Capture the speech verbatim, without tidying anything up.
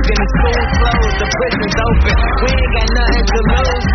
broken, the school's closed, the prison's open. We ain't got nothing to lose.